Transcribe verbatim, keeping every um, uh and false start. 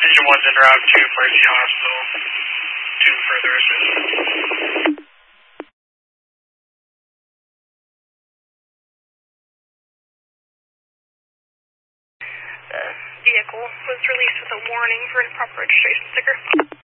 Engine one's en route to Mercy Hospital to further assist. The vehicle was released with a warning for improper registration sticker.